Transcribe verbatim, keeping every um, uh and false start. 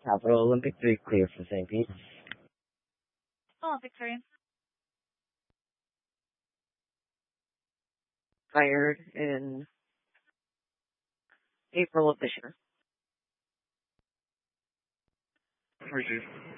Capital Olympic three, clear for Saint Pete. Olympic three. Fired in April of this year. Three two.